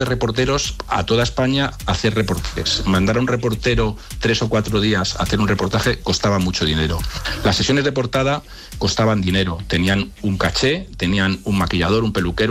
reporteros a toda España a hacer reportajes. Mandar a un reportero 3 o 4 días a hacer un reportaje costaba mucho dinero. Las sesiones de portada costaban dinero, tenían un caché, tenían un maquillador, un peluquero,